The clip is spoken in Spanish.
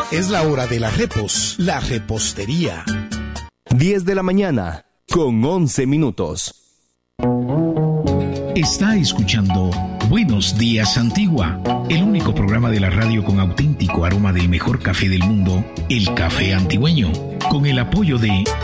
Es la hora de la repos, la repostería. 10 de la mañana, con 11 minutos. Está escuchando Buenos Días Antigua, el único programa de la radio con auténtico aroma del mejor café del mundo, el café antigüeño, con el apoyo de